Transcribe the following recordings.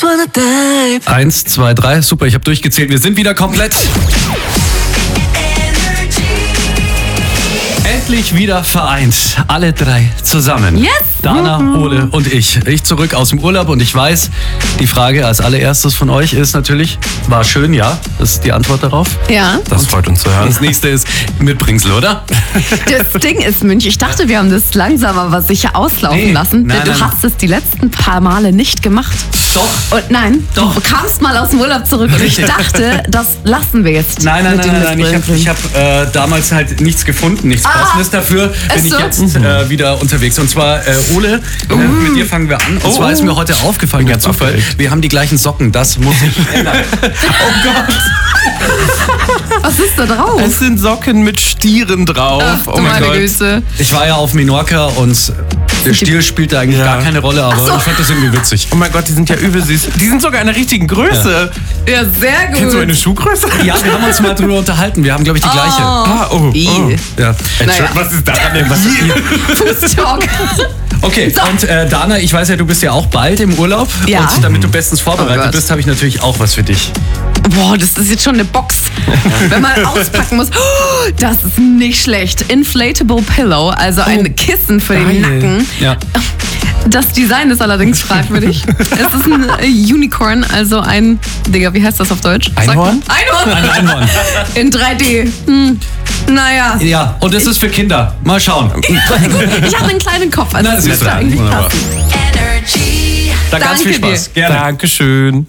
1, 2, 3, super, ich habe durchgezählt. Wir sind wieder komplett. Endlich wieder vereint. Alle drei zusammen. Yes! Dana, Ole und ich. Ich zurück aus dem Urlaub und ich weiß, die Frage als allererstes von euch ist natürlich, war schön, ja? Das ist die Antwort darauf. Ja. Das freut uns zu hören. Das nächste ist Mitbringsel, oder? Das Ding ist, Münch, ich dachte, wir haben das langsam aber sicher auslaufen lassen. Nein, Du nein. hast es die letzten paar Male nicht gemacht. Doch. Und nein, Doch. du kamst mal aus dem Urlaub zurück und ich Richtig. dachte, das lassen wir jetzt. Nein. mit dem Mitbringsel. Ich hab damals halt nichts gefunden, nichts Passendes dafür. Bin ich so. jetzt wieder unterwegs. Und zwar, Ole, mit dir fangen wir an. Und zwar ist mir heute aufgefallen, durch Zufall, aufgeregt. wir haben die gleichen Socken. Das muss ich ändern. Oh Gott. Was ist da drauf? Es sind Socken mit Stieren drauf. Ach, Oh du mein meine Gott. Güte. Ich war ja auf Menorca und der Stiel spielte eigentlich Ja. gar keine Rolle, aber ich fand das irgendwie witzig. Oh mein Gott, die sind ja übel süß. Die sind sogar in der richtigen Größe. Ja, sehr gut. Kennst du eine Schuhgröße? Ja, wir haben uns mal drüber unterhalten. Wir haben, glaube ich, die gleiche. I. Ja. Naja. Was ist daran denn? Fußtalk. Okay, So. und Dana, ich weiß ja, du bist ja auch bald im Urlaub. Ja. Und damit du bestens Oh vorbereitet Gott. bist, habe ich natürlich auch was für dich. Boah, das ist jetzt schon eine Box. Wenn man auspacken muss. Oh, das ist nicht schlecht. Inflatable Pillow, also ein Kissen für den Nacken. Ja. Das Design ist allerdings fragwürdig. Es ist ein Unicorn, also ein, Digga, wie heißt das auf Deutsch? Sag Einhorn? mal. Einhorn? Ein Einhorn. In 3D. Naja. Ja, und es ist für Kinder. Mal schauen. Ich habe einen kleinen Kopf, also Na, das das ist müsste dran. eigentlich Wunderbar. passen. Da ganz viel Danke Spaß. Gerne. Dankeschön.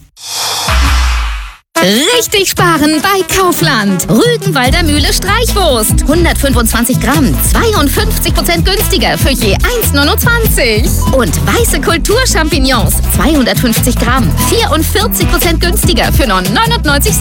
Richtig sparen bei Kaufland. Rügenwalder Mühle Streichwurst. 125 Gramm, 52% günstiger für je 1,29. Und weiße Kulturchampignons. 250 Gramm, 44% günstiger für nur 99 Cent.